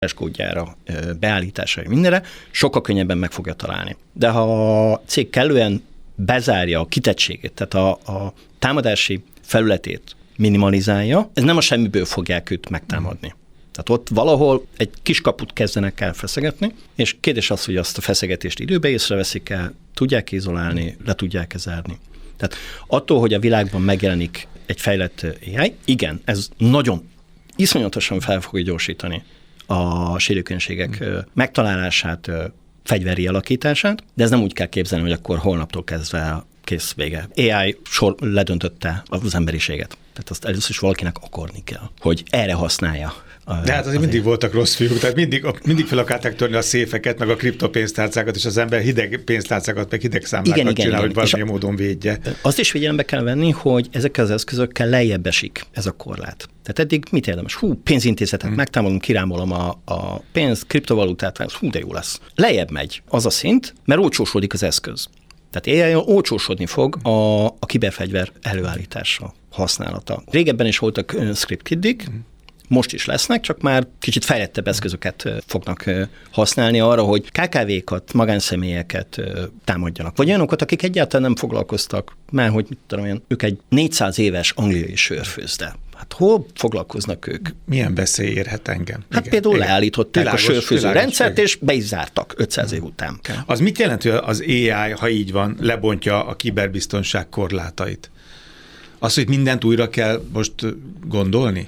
kódjára, beállítására, mindenre, sokkal könnyebben meg fogja találni. De ha a cég kellően bezárja a kitettségét, tehát a támadási felületét minimalizálja, ez nem a semmiből fogják őt megtámadni. Tehát ott valahol egy kis kaput kezdenek el feszegetni, és kérdés az, hogy azt a feszegetést időbe észreveszik el, tudják izolálni, le tudják zárni. Tehát attól, hogy a világban megjelenik egy fejlett AI, igen, ez nagyon iszonyatosan fel fogja gyorsítani a sérülékenységek megtalálását, fegyveri alakítását, de ez nem úgy kell képzelni, hogy akkor holnaptól kezdve kész vége. AI ledöntötte az emberiséget. Tehát azt először is valakinek akarni kell, hogy erre használja. De hát azért mindig voltak rossz fiúk, tehát mindig fel akarták törni a széfeket, meg a kriptopénztárcákat, és az ember hideg pénztárcákat, meg hideg számlákat csinál, hogy valamilyen módon védje. Azt is figyelembe kell venni, hogy ezekkel az eszközökkel lejjebb esik ez a korlát. Tehát eddig mit érdemes? Pénzintézetet megtámadom, kirámolom a pénzt, kriptovalutát, de jó lesz. Lejjebb megy az a szint, mert olcsósodik az eszköz. Tehát AI olcsósodni fog a kiberfegyver előállítása, használata. Régebben is voltak script-kiddik, most is lesznek, csak már kicsit fejlettebb eszközöket fognak használni arra, hogy KKV-kat, magánszemélyeket támadjanak. Vagy olyanokat, akik egyáltalán nem foglalkoztak, mert hogy mit tudom én, ők egy 400 éves angliai sörfőzde. Hát hol foglalkoznak ők? Milyen veszély érhet engem? Hát igen, például leállították a sörfőző rendszert, és be is zártak 500 év után. Az mit jelent, hogy az AI, ha így van, lebontja a kiberbiztonság korlátait? Az, hogy mindent újra kell most gondolni?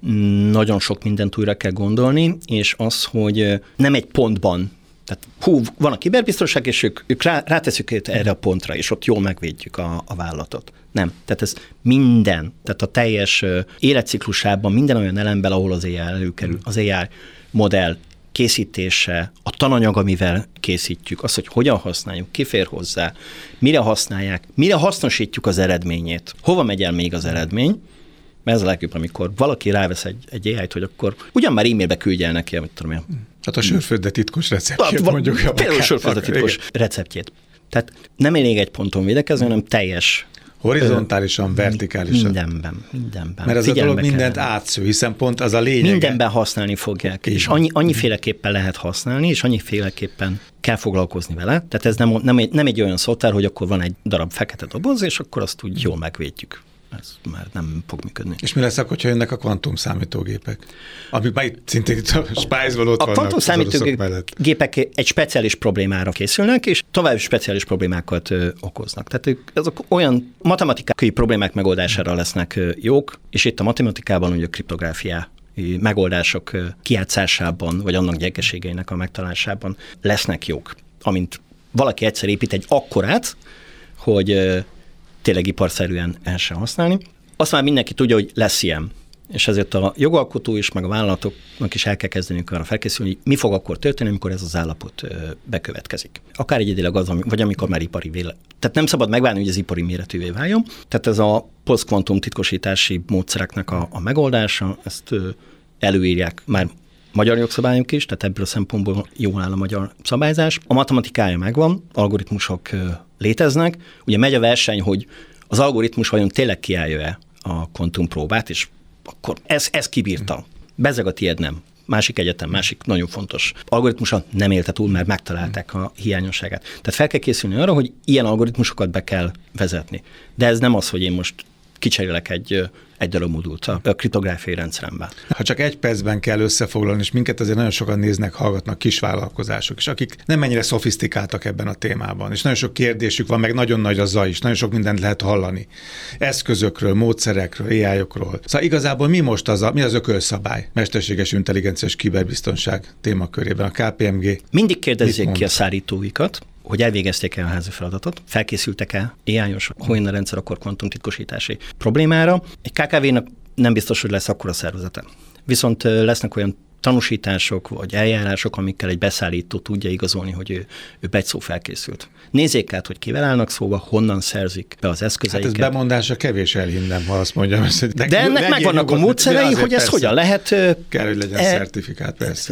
Nagyon sok mindent újra kell gondolni, és az, hogy nem egy pontban, tehát van a kiberbiztonság, és ők ráteszük erre a pontra, és ott jól megvédjük a vállalatot. Nem. Tehát ez minden, tehát a teljes életciklusában minden olyan elemben, ahol az AI előkerül, az AI modell készítése, a tananyag, amivel készítjük, az, hogy hogyan használjuk, ki fér hozzá, mire használják, mire hasznosítjuk az eredményét, hova megy el még az eredmény, mert ez a legjobb, amikor valaki rávesz egy AI-t, hogy akkor ugyan már e-mailbe küldje el neki, amit tudom én. Hát a sörfőzde titkos receptjét mondjuk. Például a sörfőzde titkos receptjét. Tehát nem elég egy ponton védekezni, hanem teljes. Horizontálisan, vertikálisan. Mindenben. Mert ez a dolog mindent átsző, hiszen pont az a lényege. Mindenben használni fogják, és annyiféleképpen lehet használni, és annyiféleképpen kell foglalkozni vele. Tehát ez nem egy olyan szótár, hogy akkor van egy darab fekete doboz, és akkor azt úgy jól megvédjük. Ez már nem fog működni. És mi lesz akkor, hogyha jönnek a kvantum számítógépek? Amik már itt szintén itt a Spice-val ott vannak. A kvantum számítógépek egy speciális problémára készülnek, és további speciális problémákat okoznak. Tehát azok olyan matematikai problémák megoldására lesznek jók, és itt a matematikában ugye a kriptográfia megoldások kijátszásában, vagy annak gyengeségeinek a megtalálásában lesznek jók. Amint valaki egyszer épít egy akkorát, hogy tényleg iparszerűen lehessen használni. Azt már mindenki tudja, hogy lesz ilyen. És ezért a jogalkotó is, meg a vállalatoknak is el kell kezdeniük arra felkészülni, hogy mi fog akkor történni, amikor ez az állapot bekövetkezik. Akár egyedileg az, vagy amikor már ipari véle. Tehát nem szabad megvárni, hogy ez ipari méretűvé váljon. Tehát ez a posztkvantum titkosítási módszereknek a megoldása, ezt előírják már magyar jogszabályok is, tehát ebből a szempontból jól áll a magyar szabályzás. A matematikája megvan, algoritmusok léteznek. Ugye megy a verseny, hogy az algoritmus vajon tényleg kiállja-e a kvantumpróbát, és akkor ez kibírta. Bezeg a tiéd nem. Másik egyetem, másik nagyon fontos algoritmusa nem élte túl, mert megtalálták a hiányosságát. Tehát fel kell készülni arra, hogy ilyen algoritmusokat be kell vezetni. De ez nem az, hogy én most kicserélek egy darab modult a kriptográfiai rendszeremben. Ha csak egy percben kell összefoglalni, és minket azért nagyon sokan néznek, hallgatnak kisvállalkozások, és akik nem mennyire szofisztikáltak ebben a témában, és nagyon sok kérdésük van, meg nagyon nagy a zaj is, nagyon sok mindent lehet hallani. Eszközökről, módszerekről, AI-okról. Szóval igazából mi az ökölszabály mesterséges intelligenciás kiberbiztonság témakörében, a KPMG? Mindig kérdezzék ki a szállítóikat, hogy elvégezték-e a házi feladatot, felkészültek-e AI-os Hoena rendszer akkor kvantumtitkosítási problémára. Egy KKV-nak nem biztos, hogy lesz akkora szervezete. Viszont lesznek olyan tanúsítások vagy eljárások, amikkel egy beszállító tudja igazolni, hogy ő begy-szó felkészült. Nézzék át, hogy kivel állnak szóba, honnan szerzik be az eszközeiket. Hát ez bemondásra kevés elhinnem, ha azt mondjam. De ennek megvannak a módszerei, hogy ez hogyan lehet. Kell, hogy legyen szertifikát, persze.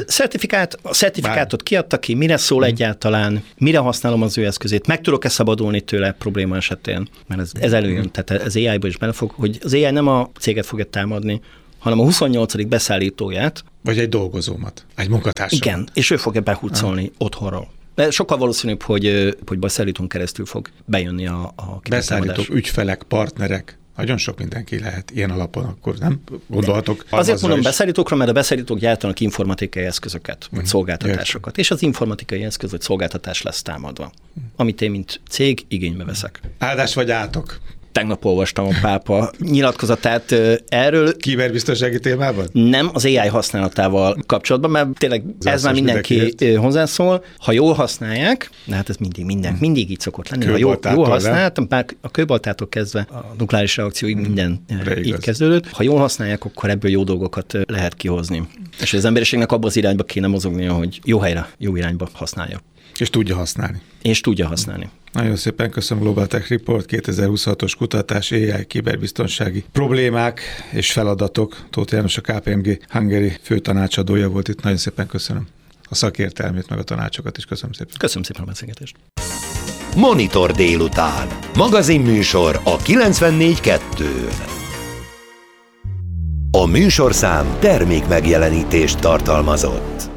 A szertifikátot kiadta ki, mire szól egyáltalán, mire használom az ő eszközét, meg tudok-e szabadulni tőle probléma esetén, mert ez előjön, tehát ez AI-ba is belefog, hogy az AI nem a céget fogja támadni, hanem a 28. beszállítóját. Vagy egy dolgozómat, egy munkatársat. Igen, és ő fogja behurcolni otthonról. De sokkal valószínűbb, hogy beszállítón keresztül fog bejönni a beszállítók, ügyfelek, partnerek. Nagyon sok mindenki lehet ilyen alapon, akkor nem gondolhatok. Azért mondom beszállítókra, mert a beszállítók gyártanak informatikai eszközöket, vagy szolgáltatásokat, és az informatikai eszköz vagy szolgáltatás lesz támadva, amit én, mint cég igénybe veszek. Áldás vagy átok? Tegnap olvastam a pápa nyilatkozatát erről. Kiberbiztonsági témában? Nem, az AI használatával kapcsolatban, mert tényleg ez már mindenki hozzászól. Ha jól használják, de hát ez mindig így szokott lenni. Ha jól használtam, bár a kőbaltától kezdve a nukleáris reakcióig minden így kezdődött. Ha jól használják, akkor ebből jó dolgokat lehet kihozni. És az emberiségnek abban az irányba kéne mozognia, hogy jó helyre, jó irányba használja. És tudja használni. Nagyon szépen köszönöm. Global Tech Report 2026-os kutatás, AI, kiberbiztonsági problémák és feladatok. Tóth János, a KPMG Hungary főtanácsadója volt itt. Nagyon szépen köszönöm a szakértelmét, meg a tanácsokat is. Köszönöm szépen. Köszönöm szépen a beszélgetést. Monitor délután. Magazinműsor a 94.2-n. A műsorszám termék megjelenítést tartalmazott.